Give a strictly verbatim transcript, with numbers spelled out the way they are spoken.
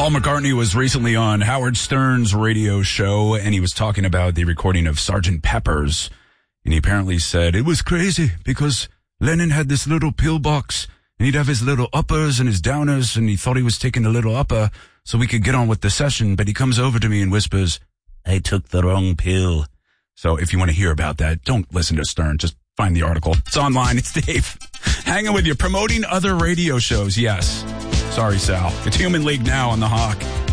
Paul McCartney was recently on Howard Stern's radio show, and he was talking about the recording of Sergeant Pepper's. And he apparently said, it was crazy because Lennon had this little pillbox, and he'd have his little uppers and his downers, and he thought he was taking a little upper so we could get on with the session, but he comes over to me and whispers, I took the wrong pill. So if you want to hear about that, don't listen to Stern. Just find the article. It's online. It's Dave. Hanging with you, promoting other radio shows. Yes. Sorry, Sal. It's Human League now on the Hawk.